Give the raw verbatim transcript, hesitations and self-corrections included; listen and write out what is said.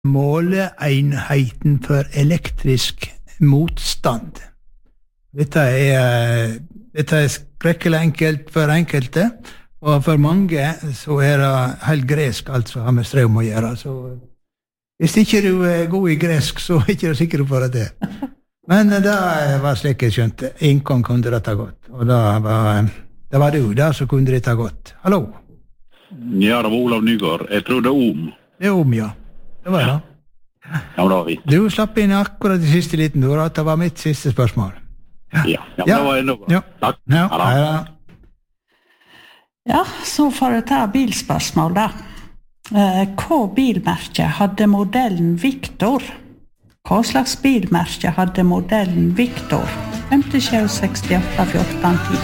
måleenheten for elektrisk motstand. Dette er, dette er skrekkelig enkelt for enkelte, og for mange så er det helt gresk alt som har med strøm å gjøre. Så hvis ikke du er god i gresk, så er ikke du sikker på det. Men det var slik jeg skjønte. Ingen kunne dette godt. Og det var, det var du da som kunne dette godt. Hallo? Ja, det var Olav Nygaard. Jeg tror det er om. Det er om, ja. Det var det. Ja, men da har vi. Du slapp inn akkurat i siste liten, du, at det var mitt siste spørsmål. Ja, ja, ja men det var enda bra. Ja. Takk. Ja, Ha det. ja. Ja, så får jeg ta bilspørsmål da. Eh, hva bilmerke hadde modellen Victor? Hva slags bilmerke hadde modellen Victor? fem sju seks åtte fjorten ti